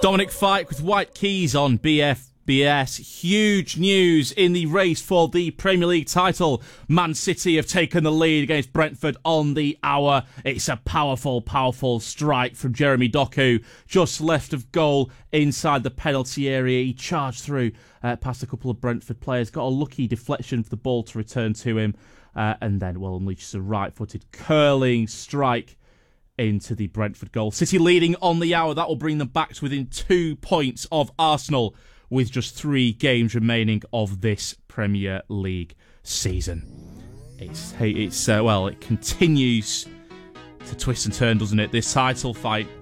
Dominic Fike with White Keys on BFBS. Huge news in the race for the Premier League title. Man City have taken the lead against Brentford on the hour. It's a powerful, powerful strike from Jeremy Doku. Just left of goal inside the penalty area. He charged through past a couple of Brentford players. Got a lucky deflection for the ball to return to him. And then, unleashes a right-footed curling strike into the Brentford goal. City leading on the hour. That will bring them back to within 2 points of Arsenal with just 3 games remaining of this Premier League season. It continues to twist and turn, doesn't it? This title fight